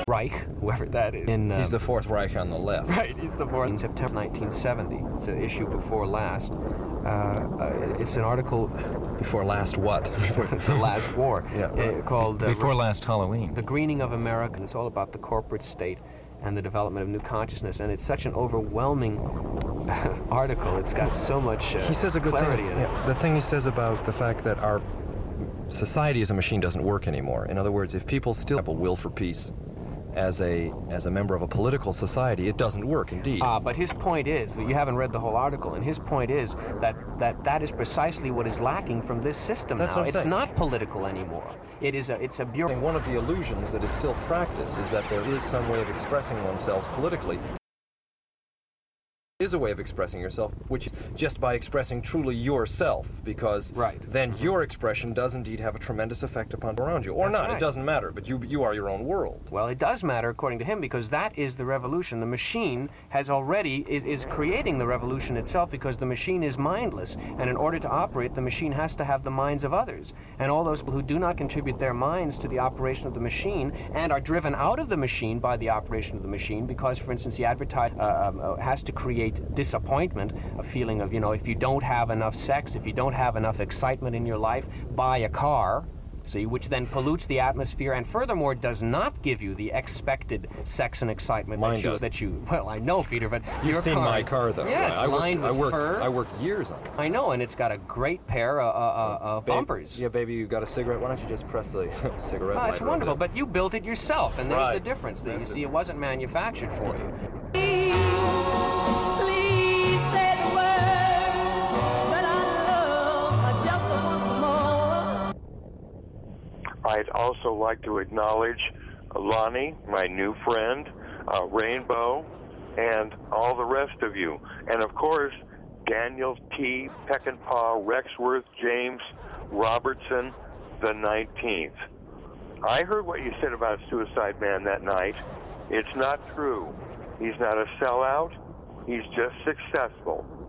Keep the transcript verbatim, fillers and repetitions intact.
Reich, whoever that is. In, um, he's the Fourth Reich on the left. Right, he's the fourth. In September nineteen seventy, it's an issue before last. Uh, uh, it's an article... Before last what? Before the last war. Yeah, right. uh, called... Uh, Before last Halloween. The Greening of America. It's all about the corporate state and the development of new consciousness, and it's such an overwhelming article. It's got so much uh, he says a good clarity thing. in it. Yeah, the thing he says about the fact that our society as a machine doesn't work anymore. In other words, if people still have a will for peace as a as a member of a political society, it doesn't work, indeed. Ah, but his point is, you haven't read the whole article, and his point is that that, that is precisely what is lacking from this system That's now. what I'm It's saying. not political anymore. It is a, it's a bureau. One of the illusions that is still practiced is that there is some way of expressing oneself politically. Is a way of expressing yourself, which is just by expressing truly yourself, because right. then your expression does indeed have a tremendous effect upon around you. Or That's not, right. It doesn't matter, but you you are your own world. Well, it does matter, according to him, because that is the revolution. The machine has already, is, is creating the revolution itself, because the machine is mindless, and in order to operate, the machine has to have the minds of others. And all those people who do not contribute their minds to the operation of the machine, and are driven out of the machine by the operation of the machine, because, for instance, the advertisement uh, uh, has to create disappointment, a feeling of, you know, if you don't have enough sex, if you don't have enough excitement in your life, buy a car, see, which then pollutes the atmosphere, and furthermore does not give you the expected sex and excitement Mine that you, does. that you, well, I know, Peter, but You've your seen car my is- car, though. Yes, I worked, lined with I worked, fur. I worked years on it. I know, and it's got a great pair of uh, uh, uh, Babe- bumpers. Yeah, baby, you got a cigarette? Why don't you just press the cigarette Oh, lighter it's over wonderful, there? but you built it yourself, and there's Right. the difference. That you That's see, it. it wasn't manufactured for you. Please say the word that I love just once more. I'd also like to acknowledge Lonnie, my new friend, uh, Rainbow, and all the rest of you. And of course, Daniel T. Peckinpah, Rexworth, James Robertson, the nineteenth. I heard what you said about Suicide Man that night. It's not true. He's not a sellout. He's just successful.